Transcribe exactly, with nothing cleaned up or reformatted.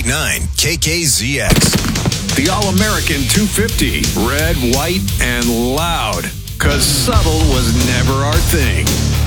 point nine K K Z X. The All-American two fifty. Red, white, and loud. 'Cause subtle was never our thing.